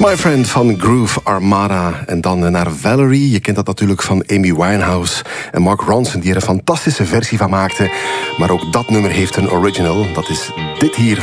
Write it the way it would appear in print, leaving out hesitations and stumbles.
My Friend van Groove Armada. En dan naar Valerie. Je kent dat natuurlijk van Amy Winehouse en Mark Ronson, die er een fantastische versie van maakte. Maar ook dat nummer heeft een original. Dat is dit hier.